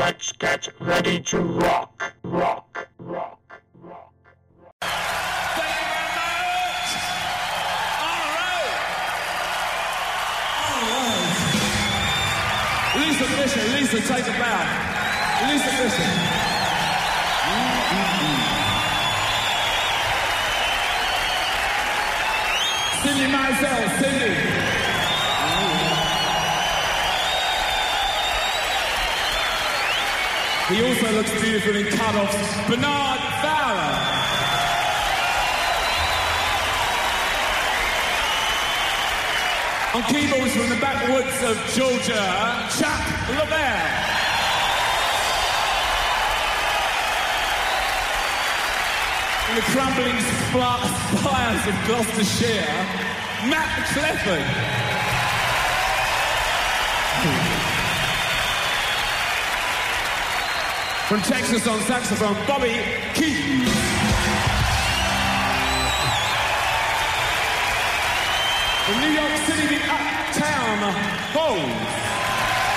let's get ready to rock, rock, rock, rock. Thank you very much! All right! Lisa Fisher, Lisa, take a bow. Lisa Fisher. Cindy Mizell, Cindy. He also looks beautiful in cut-offs. Bernard Fowler. On keyboards from the backwoods of Georgia, Chuck LaBelle. In the crumbling spires of Gloucestershire, Matt Clifford. From Texas on saxophone, Bobby Keys. From New York City, the Uptown Hoes.